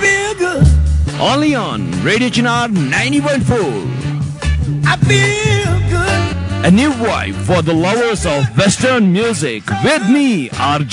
feel good. Only on Radio Chinar 90.4. I feel good. A new vibe for the lovers of Western music with me, RJ.